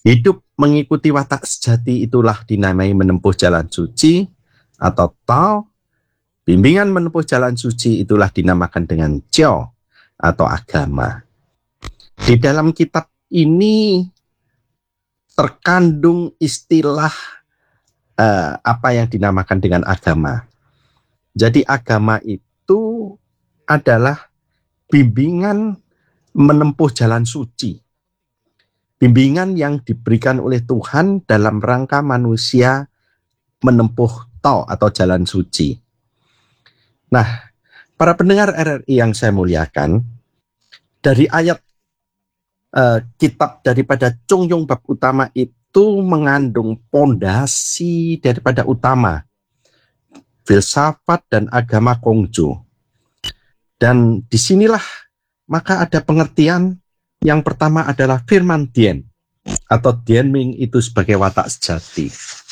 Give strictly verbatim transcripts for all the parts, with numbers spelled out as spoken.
Hidup mengikuti watak sejati itulah dinamai menempuh jalan suci atau tao. Bimbingan menempuh jalan suci itulah dinamakan dengan cio atau agama. Di dalam kitab ini terkandung istilah uh, apa yang dinamakan dengan agama. Jadi agama itu adalah bimbingan menempuh jalan suci. Bimbingan yang diberikan oleh Tuhan dalam rangka manusia menempuh tao atau jalan suci. Nah, para pendengar R R I yang saya muliakan, dari ayat uh, kitab daripada Chung Yung bab utama itu mengandung pondasi daripada utama filsafat dan agama Kongju. Dan disinilah maka ada pengertian. Yang pertama adalah firman Dien atau Dienming itu sebagai watak sejati.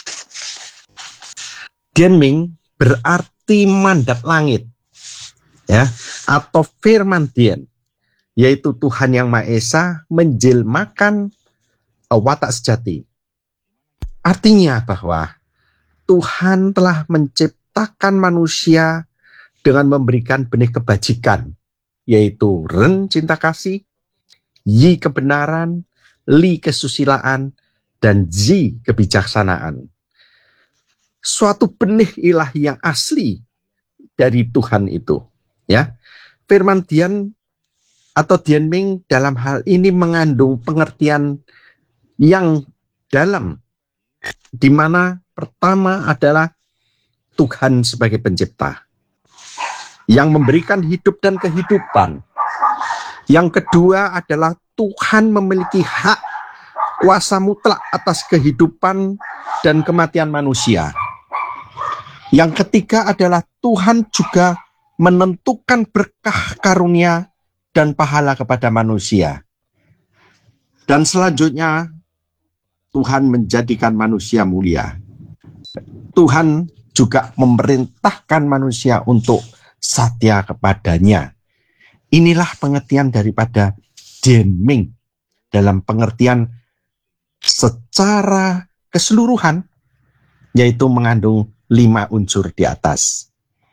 Dienming berarti mandat langit, ya, atau firman Dien, yaitu Tuhan yang Maha Esa menjelmakan watak sejati. Artinya bahwa Tuhan telah menciptakan manusia dengan memberikan benih kebajikan, yaitu Ren cinta kasih, Yi kebenaran, Li kesusilaan, dan Zi kebijaksanaan. Suatu benih ilahi yang asli dari Tuhan itu, ya. Firman Dien atau Dienming dalam hal ini mengandung pengertian yang dalam, di mana pertama adalah Tuhan sebagai pencipta yang memberikan hidup dan kehidupan. Yang kedua adalah Tuhan memiliki hak kuasa mutlak atas kehidupan dan kematian manusia. Yang ketiga adalah Tuhan juga menentukan berkah karunia dan pahala kepada manusia. Dan selanjutnya Tuhan menjadikan manusia mulia. Tuhan juga memerintahkan manusia untuk setia kepadanya. Inilah pengertian daripada Dienming dalam pengertian secara keseluruhan, yaitu mengandung lima unsur di atas.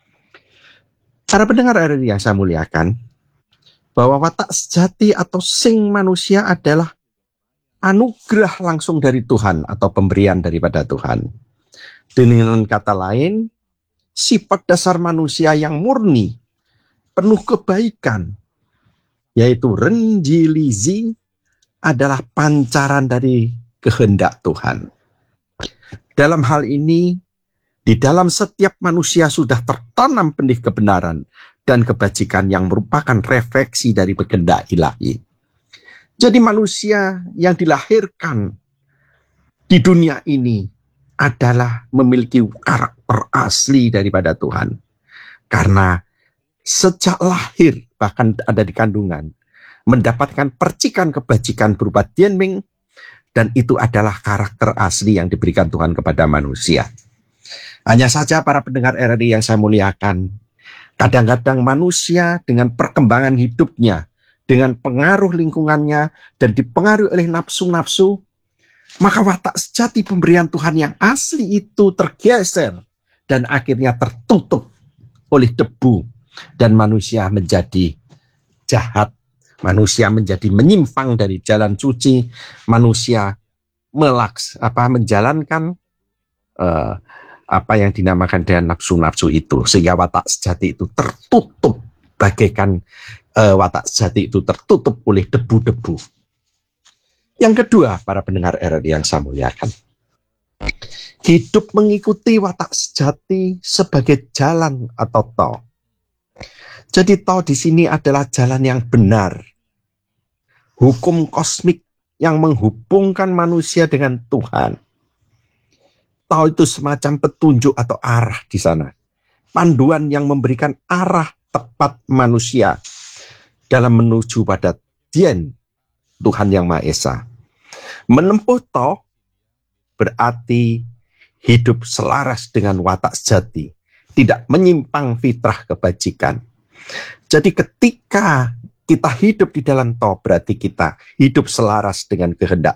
Para pendengar R R I yang saya muliakan, bahwa watak sejati atau sing manusia adalah anugerah langsung dari Tuhan atau pemberian daripada Tuhan. Dengan kata lain, sifat dasar manusia yang murni, penuh kebaikan, yaitu Renjilizi, adalah pancaran dari kehendak Tuhan. Dalam hal ini, di dalam setiap manusia sudah tertanam benih kebenaran dan kebajikan yang merupakan refleksi dari kehendak ilahi. Jadi manusia yang dilahirkan di dunia ini adalah memiliki karakter asli daripada Tuhan. Karena sejak lahir, bahkan ada di kandungan, mendapatkan percikan kebajikan berupa Dienming, dan itu adalah karakter asli yang diberikan Tuhan kepada manusia. Hanya saja para pendengar R R I yang saya muliakan, kadang-kadang manusia dengan perkembangan hidupnya, dengan pengaruh lingkungannya, dan dipengaruhi oleh nafsu-nafsu, maka watak sejati pemberian Tuhan yang asli itu tergeser, dan akhirnya tertutup oleh debu, dan manusia menjadi jahat, manusia menjadi menyimpang dari jalan suci, manusia melaks apa menjalankan uh, apa yang dinamakan dengan nafsu-nafsu itu, sehingga watak sejati itu tertutup, bagaikan uh, watak sejati itu tertutup oleh debu-debu. Yang kedua, para pendengar R R I yang saya muliakan, hidup mengikuti watak sejati sebagai jalan atau tao. Jadi tao di sini adalah jalan yang benar, hukum kosmik yang menghubungkan manusia dengan Tuhan. Tao itu semacam petunjuk atau arah di sana, panduan yang memberikan arah tepat manusia dalam menuju pada Dien, Tuhan yang Maha Esa. Menempuh tao berarti hidup selaras dengan watak sejati, tidak menyimpang fitrah kebajikan. Jadi ketika kita hidup di dalam tao, berarti kita hidup selaras dengan kehendak